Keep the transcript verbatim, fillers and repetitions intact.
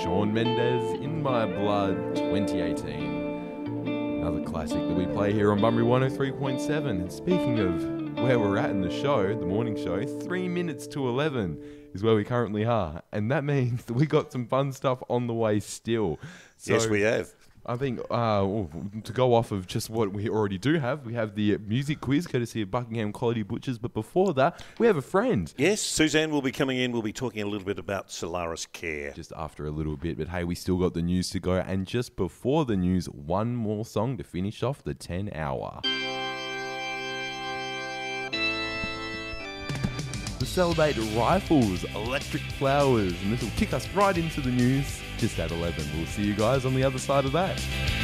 Shawn Mendes, In My Blood, twenty eighteen. Another classic that we play here on Bunbury one oh three point seven. And speaking of where we're at in the show, the morning show, three minutes to eleven is where we currently are. And that means that we got some fun stuff on the way still. So, yes, we have. I think uh, to go off of just what we already do have, we have the music quiz courtesy of Buckingham Quality Butchers. But before that, we have a friend. Yes, Suzanne will be coming in. We'll be talking a little bit about Solaris Care. Just after a little bit. But hey, we still got the news to go. And just before the news, one more song to finish off the ten hour. To celebrate Rifles, Electric Flowers. And this will kick us right into the news just at eleven. We'll see you guys on the other side of that.